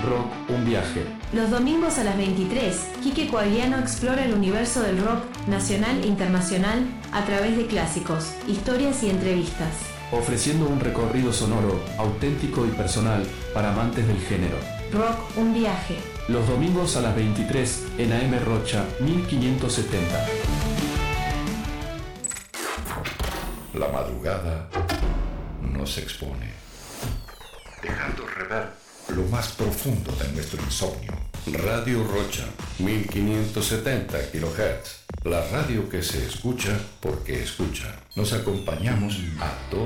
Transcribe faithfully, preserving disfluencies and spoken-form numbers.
Rock, un viaje. Los domingos a las veintitrés, Quique Coagliano explora el universo del rock nacional e internacional a través de clásicos, historias y entrevistas. Ofreciendo un recorrido sonoro, auténtico y personal para amantes del género. Rock, un viaje. Los domingos a las veintitrés en A M Rocha mil quinientos setenta. La madrugada nos expone, dejando rever lo más profundo de nuestro insomnio. Radio Rocha, mil quinientos setenta kilohertz. La radio que se escucha porque escucha. Nos acompañamos a todos.